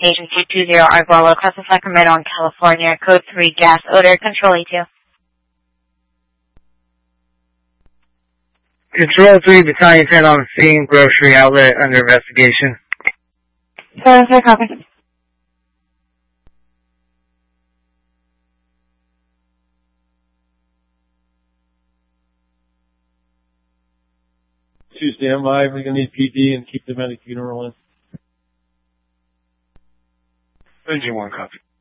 location 220 Argolo, Casa Sacramento in California, code 3, gas odor, control E2. Control 3, Battalion 10 on the scene, grocery outlet under investigation. Sir, copy. Stand by. We're going to need PD and keep the medic funeral in. Engine 1, copy.